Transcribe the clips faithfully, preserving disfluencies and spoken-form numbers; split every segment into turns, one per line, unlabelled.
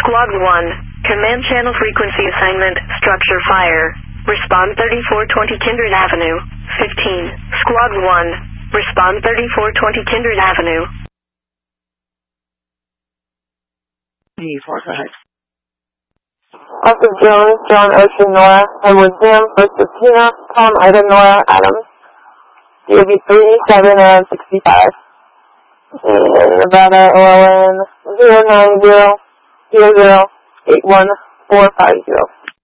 Squad one, command channel frequency assignment, structure fire. Respond thirty-four twenty Kindred Avenue. fifteen. Squad one, respond thirty-four twenty Kindred Avenue.
eighty-four, go ahead.
Officer Jones, John Ocean Nora, and with him, Mister Tina, Tom Ida Nora Adams. He will be three seven and sixty-five. Nevada O L N zero nine zero zero zero eight one four five zero.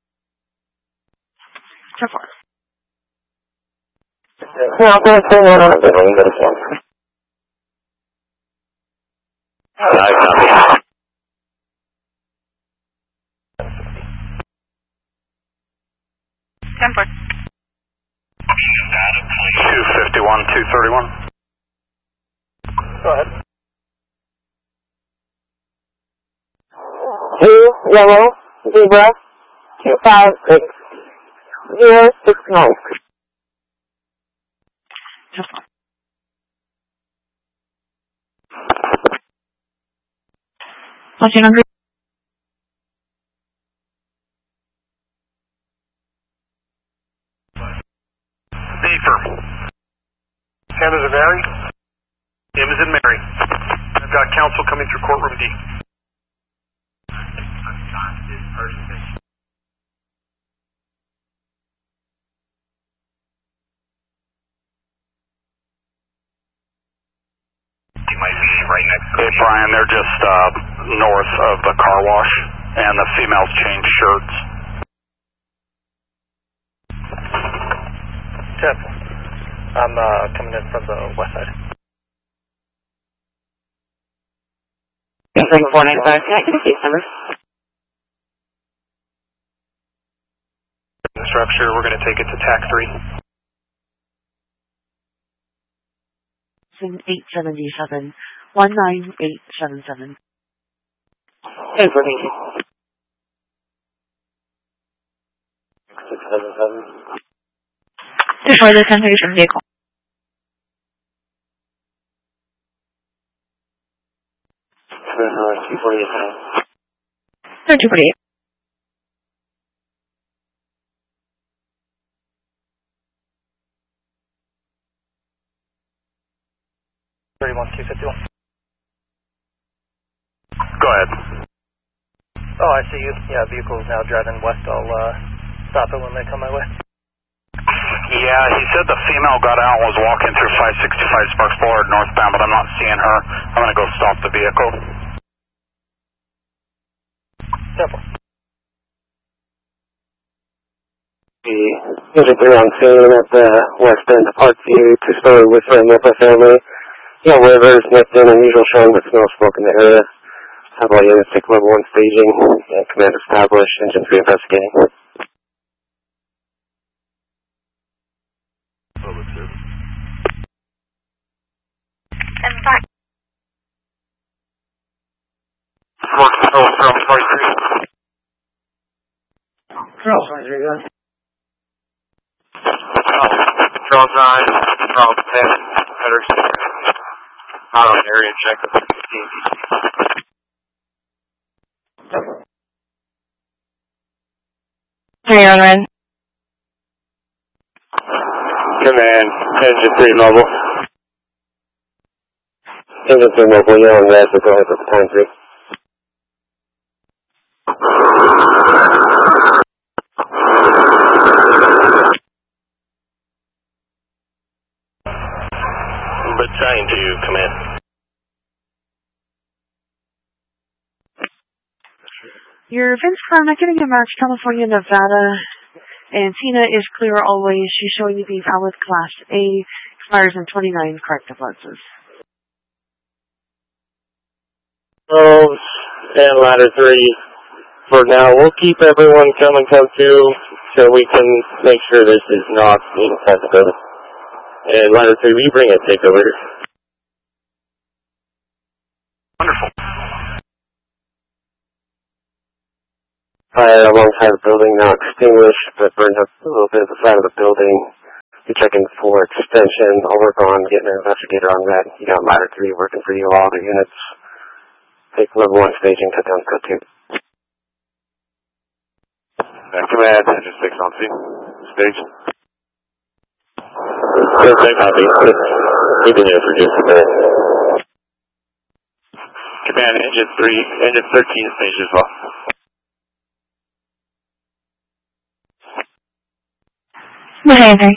So far.
No, I'm going to turn that on a bit when you go to camp.
I copy.
ten four.
two fifty-one, two thirty-one.
Go ahead.
Two yellow zebra two five six zero six nine.
So far. Watching on group.
Affirm.
M is in Mary.
M is in Mary.
I've got counsel coming through courtroom D.
You might be right next to. Hey Brian, they're just uh, north of the car wash, and the females change shirts.
Temple. I'm uh, coming in from the west side.
Three four nine five. Yeah, I can see it, number.
The structure, we're going to take it to tac three.
eight seventy-seven. one nine eight seven seven.
Information. six seven seven.
Destroy the concentration vehicle.
two forty-eight.
two forty-eight.
thirty-one, two fifty-one.
Go ahead.
Oh, I see you. Yeah, vehicle is now driving west. I'll uh, stop it when they come my way.
Yeah, he said the female got out and was walking through five sixty-five Sparks Boulevard northbound, but I'm not seeing her. I'm going to go stop the vehicle.
Simple.
The three on scene at the west end of Park View, two-story with multi-family. No rivers, nothing unusual showing, but no smoke in the area. Have all units take level one staging, and command established, engine three investigating.
And five.
Four control from forty-three.
Control forty-three, go ahead.
Control nine, control ten, header out on area check of fifteen.
Hey, on Ren.
Command, engine three mobile. Engine three mobile, you're on red, so go ahead with the time three.
Battalion to command.
Your Vince Crown, not getting a match, California, Nevada, and Tina is clear always. She's showing to be valid Class A, expires in twenty-nine corrective lenses.
Oh, and ladder three for now. We'll keep everyone coming come to so we can make sure this is not being tested. And ladder three, will you bring a takeover?
Wonderful.
Fire alongside the building, now extinguished, but burned up a little bit of the side of the building. You're checking for extension. I'll work on getting an investigator on that. You got ladder three working for you, all the units. Take level one staging, cut down, cut two. Uh, command, engine six on scene. Stage.
Same copy. We've been here for just a minute.
Command, engine three, engine thirteen stage as well.
Behavior.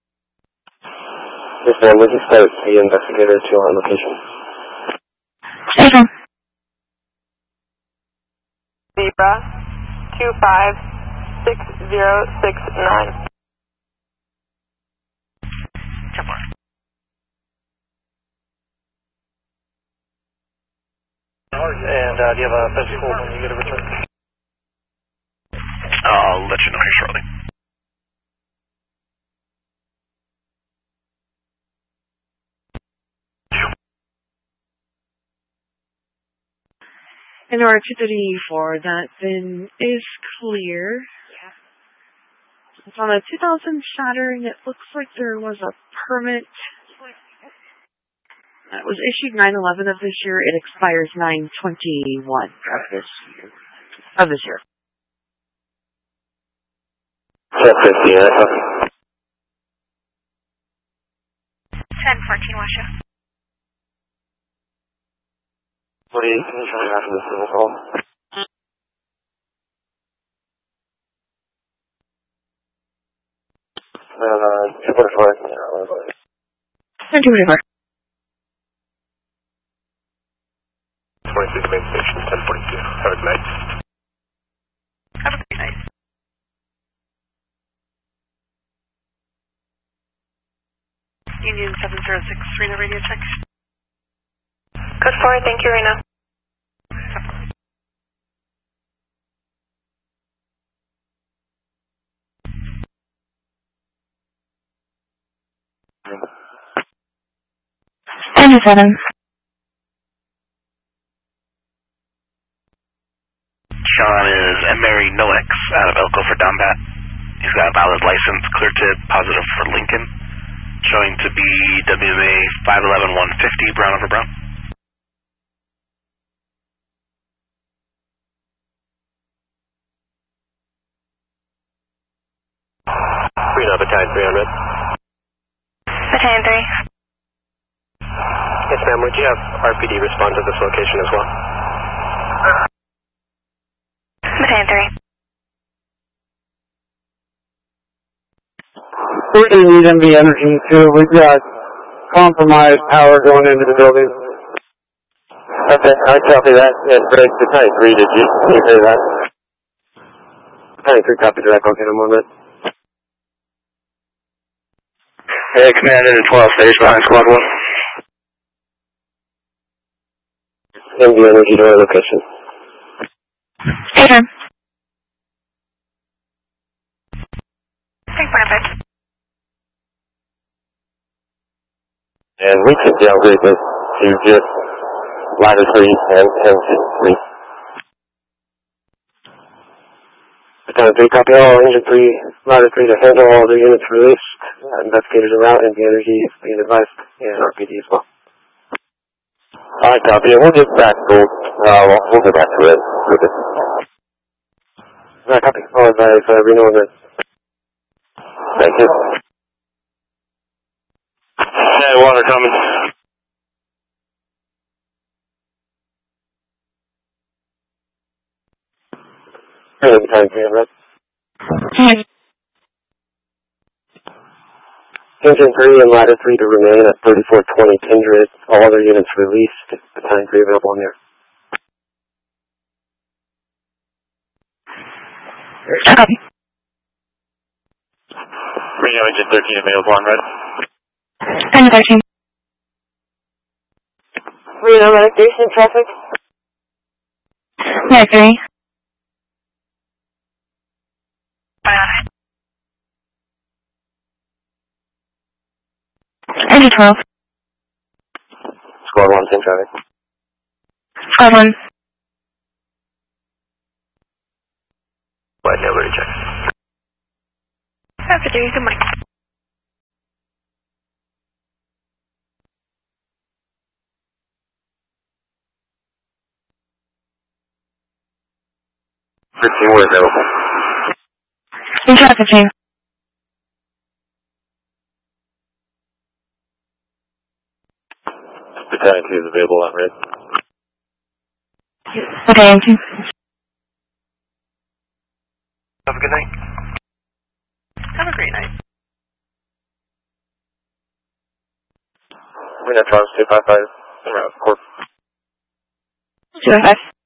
Yes, ma'am, we can start the investigator to our location.
Station.
Zebra two five six zero six nine.
And uh, do you have a physical when you get a return?
I'll let you know here shortly.
And our two thirty-four, that then is clear. It's on a two thousand Saturn. It looks like there was a permit that was issued nine eleven of this year. It expires nine twenty-one of this year. Of this year.
ten fifty, yeah.
ten fourteen, Washa.
What do you can you try to after this little call? Uh, two forty-four.
ten twenty-four.
twenty-six main station, ten forty-two. Have a good night.
Have a good night. Union seven zero six, Reno radio check. Code four, thank you, Reno. Engine seven.
Sean is Emery Noex out of Elko for Dombat. He's got a valid license, clear to positive for Lincoln, showing to be W M A five eleven one fifty, brown over brown.
Reno, Battalion three hundred.
Battalion three.
Yes, ma'am. Would you have R P D respond to this location as well?
Battalion three.
We're going to need M V energy too. We've got compromised power going into the building.
Okay, I copy that. Yes, break the tank. Three, did you, did you hear that?
Tank three, copy that. I'll get him on that.
Hey, command in twelve stage behind squad one.
M V energy to our location.
Station. Thank you,
And we took the upgrade to, to just ladder three and engine three. Battalion three, copy all. Engine three, ladder three to handle all the units released. Uh, investigators are out, and the energy is being advised, and R P D as well.
Alright, copy it. We'll get back to it. Uh, we'll, we'll get back to it. Okay.
Alright, copy. I'll advise uh, Reno on that.
Thank you. Hey, water coming.
Reno, Battalion three hundred. Engine three and ladder three to remain at thirty-four twenty Kindred. All other units released. Battalion three available on there.
Copy.
Reno, engine thirteen available on red.
Engine thirteen.
Reno, medic station traffic.
Medic three. Engine twelve.
Squad one, same traffic.
Squad one.
Right, nobody check.
Have a good morning.
fifteen, we're available.
In traffic, team.
Battalion two is available on red.
Battalion two.
Have a good night.
Have a great night.
We're not Charles two five five. Around Corp.
two five five.